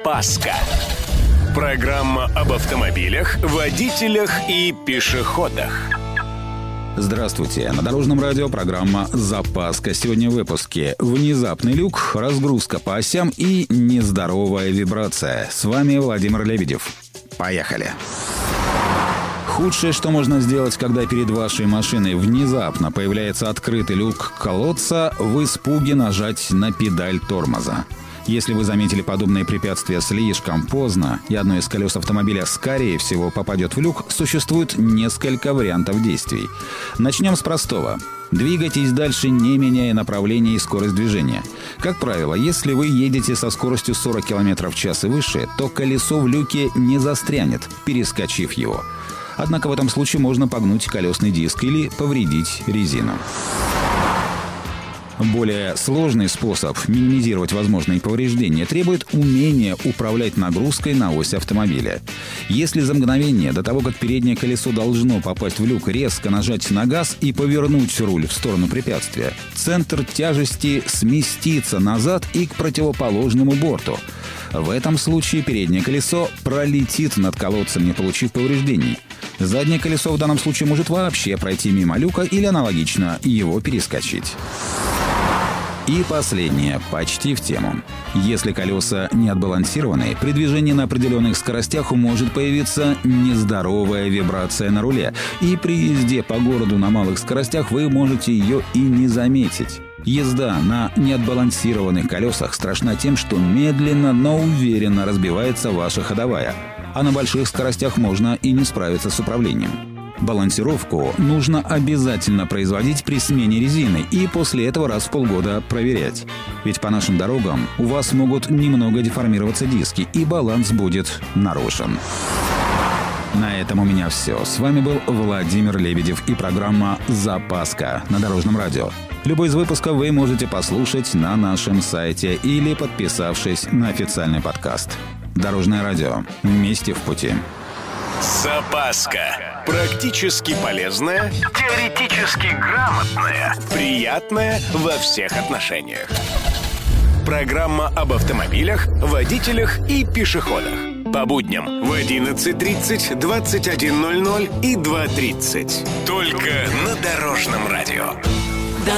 Запаска. Программа об автомобилях, водителях и пешеходах. Здравствуйте. На Дорожном радио программа «Запаска». Сегодня в выпуске: внезапный люк, разгрузка по осям и нездоровая вибрация. С вами Владимир Лебедев. Поехали. Худшее, что можно сделать, когда перед вашей машиной внезапно появляется открытый люк колодца, в испуге нажать на педаль тормоза. Если вы заметили подобные препятствия слишком поздно, и одно из колес автомобиля скорее всего попадет в люк, существует несколько вариантов действий. Начнем с простого. Двигайтесь дальше, не меняя направление и скорость движения. Как правило, если вы едете со скоростью 40 км в час и выше, то колесо в люке не застрянет, перескочив его. Однако в этом случае можно погнуть колесный диск или повредить резину. Более сложный способ минимизировать возможные повреждения требует умения управлять нагрузкой на ось автомобиля. Если за мгновение до того, как переднее колесо должно попасть в люк, резко нажать на газ и повернуть руль в сторону препятствия, центр тяжести сместится назад и к противоположному борту. В этом случае переднее колесо пролетит над колодцем, не получив повреждений. Заднее колесо в данном случае может вообще пройти мимо люка или аналогично его перескочить. И последнее, почти в тему. Если колеса не отбалансированы, при движении на определенных скоростях может появиться нездоровая вибрация на руле. И при езде по городу на малых скоростях вы можете ее и не заметить. Езда на неотбалансированных колесах страшна тем, что медленно, но уверенно разбивается ваша ходовая. А на больших скоростях можно и не справиться с управлением. Балансировку нужно обязательно производить при смене резины и после этого раз в полгода проверять. Ведь по нашим дорогам у вас могут немного деформироваться диски, и баланс будет нарушен. На этом у меня все. С вами был Владимир Лебедев и программа «Запаска» на Дорожном радио. Любой из выпусков вы можете послушать на нашем сайте или подписавшись на официальный подкаст. Дорожное радио. Вместе в пути. Запаска. Практически полезная, теоретически грамотная, приятная во всех отношениях. Программа об автомобилях, водителях и пешеходах. По будням в 11:30, 21:00 и 2:30. Только на Дорожном радио.